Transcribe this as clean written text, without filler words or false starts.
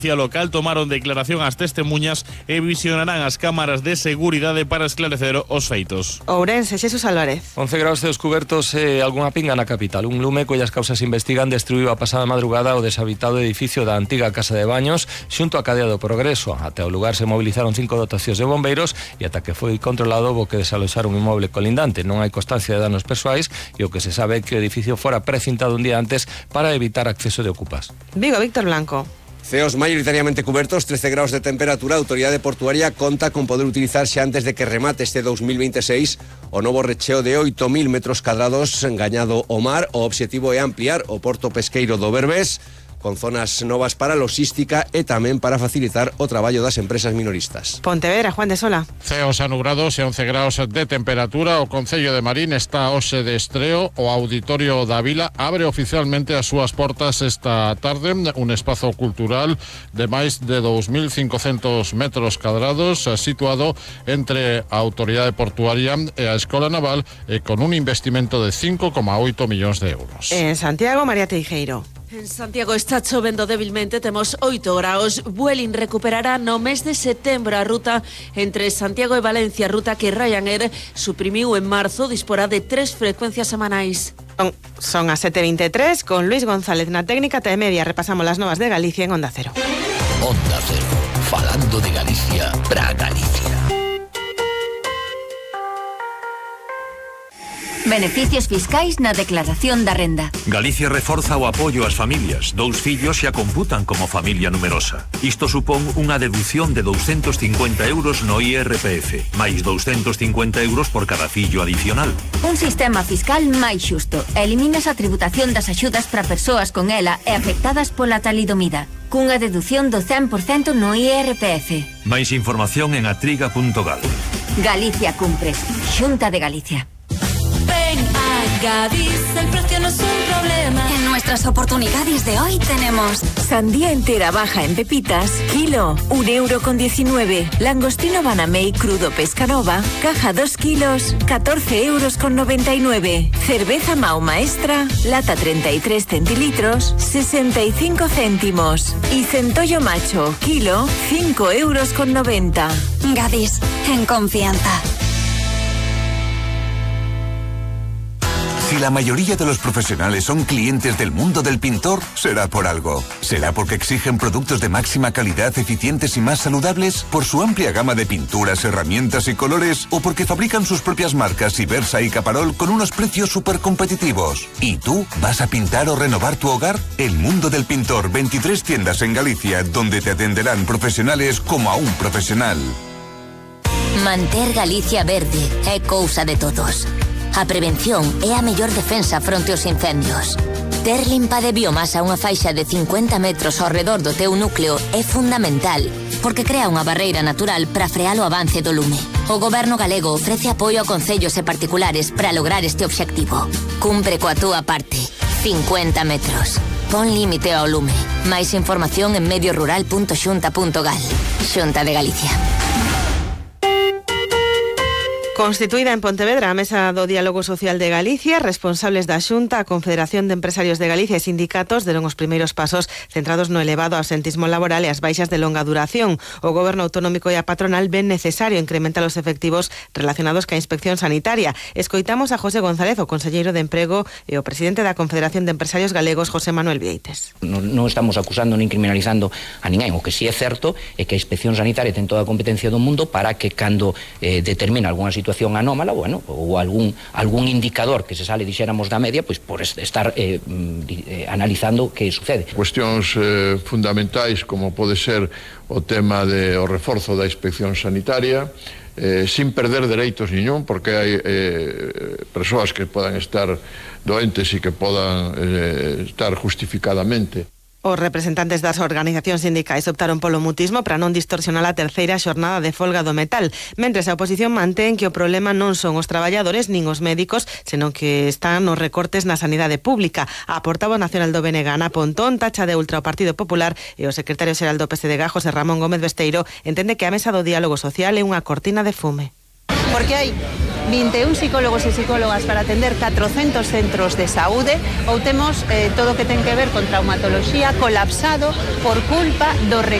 local tomaron declaración ás testemuñas e visionarán as cámaras de seguridade para esclarecer os feitos. Ourense, Xesús Álvarez. 11 graus de descubertos e algunha pinga na capital. Un lume cuyas causas investigan destruiu a pasada madrugada o deshabitado edificio da antiga Casa de Baños xunto á cadea do Progreso. Até o lugar se movilizaron 5 dotacións de bombeiros e ata que foi controlado houbo que desaloxar un inmoble colindante. Non hai constancia de danos persoais e o que se sabe é que o edificio fora precintado un día antes para evitar acceso de ocupas. Vigo, Víctor Blanco. Ceos maioritariamente cubertos, 13 graus de temperatura. A Autoridade Portuaria conta con poder utilizarse antes de que remate este 2026 o novo recheo de 8.000 metros cadrados engañado ao mar. O obxectivo é ampliar o porto pesqueiro do Berbés con zonas novas para logística e tamén para facilitar o traballo das empresas minoristas. Pontevedra, Juan de Sola. Ceos anubrados e 11 graus de temperatura. O Concello de Marín está hoxe de estreo. O Auditorio da Vila abre oficialmente as súas portas esta tarde. Un espazo cultural de máis de 2.500 metros cadrados situado entre a Autoridade Portuaria e a Escola Naval con un investimento de 5,8 millóns de euros. En Santiago, María Teijeiro. En Santiago está chovendo débilmente, temos 8 graus. Vueling recuperará no mes de setembro a ruta entre Santiago e Valencia, ruta que Ryanair suprimiu en marzo, disporá de 3 frecuencias semanais. Son as 7:23, con Luis González na técnica e media. Repasamos las novas de Galicia en Onda Cero. Onda Cero, falando de Galicia para Galicia. Beneficios fiscais na declaración da renda. Galicia reforza o apoio ás familias. 2 fillos xa computan como familia numerosa. Isto supón unha deducción de 250 euros no IRPF, máis 250 euros por cada fillo adicional. Un sistema fiscal máis xusto. Eliminas a tributación das axudas para persoas con ela e afectadas pola talidomida, cunha deducción do 100% no IRPF. Máis información en atriga.gal. Galicia cumpre. Xunta de Galicia. Ven a Gadis, el precio no es un problema. En nuestras oportunidades de hoy tenemos sandía entera baja en pepitas, kilo, 1,19 €. Langostino Banamey crudo Pescanova, caja 2 kilos, 14,99 €. Cerveza Mau Maestra, lata 33 centilitros, 65 céntimos. Y centollo macho, kilo, 5,90 €. Gadis, en confianza. Si la mayoría de los profesionales son clientes del mundo del pintor, será por algo. ¿Será porque exigen productos de máxima calidad, eficientes y más saludables? ¿Por su amplia gama de pinturas, herramientas y colores? ¿O porque fabrican sus propias marcas Ibersa y Caparol con unos precios súper competitivos? ¿Y tú vas a pintar o renovar tu hogar? El mundo del pintor, 23 tiendas en Galicia, donde te atenderán profesionales como a un profesional. Manter Galicia verde é cousa de todos. A prevención é a mellor defensa fronte aos incendios. Ter limpa de biomasa unha faixa de 50 metros ao redor do teu núcleo é fundamental, porque crea unha barreira natural para frear o avance do lume. O Goberno galego ofrece apoio a concellos e particulares para lograr este obxectivo. Cumpre coa túa parte. 50 metros. Pon límite ao lume. Máis información en mediorural.xunta.gal. Xunta de Galicia. Constituída en Pontevedra a Mesa do Diálogo Social de Galicia, responsables da Xunta, a Confederación de Empresarios de Galicia e sindicatos deron os primeiros pasos centrados no elevado absentismo laboral e as baixas de longa duración. O Goberno Autonómico e a patronal ven necesario incrementar os efectivos relacionados ca inspección sanitaria. Escoitamos a José González, o conselleiro de Emprego e o presidente da Confederación de Empresarios Galegos, José Manuel Vieites. Non estamos acusando nin criminalizando a ninguén. O que sí é certo é que a inspección sanitaria ten toda a competencia do mundo para que cando determina algunha situación anómala, bueno, ou algún indicador que se sale, dixéramos, da media, pois por estar analizando que sucede. Cuestións fundamentais como pode ser o tema do reforzo da inspección sanitaria, sin perder dereitos niñón, porque hai persoas que podan estar doentes e que podan estar justificadamente. Os representantes das organizacións sindicais optaron polo mutismo para non distorsionar a terceira xornada de folga do metal, mentres a oposición mantén que o problema non son os traballadores nin os médicos, senón que están os recortes na sanidade pública. A portavoz nacional do BNG, Ana Pontón, tacha de ultra o Partido Popular, e o secretario xeral do PSDG, José Ramón Gómez Besteiro, entende que a mesa do diálogo social é unha cortina de fume. Porque hai 21 psicólogos e psicólogas para atender 400 centros de saúde, ou temos todo o que ten que ver con traumatoloxía colapsado por culpa do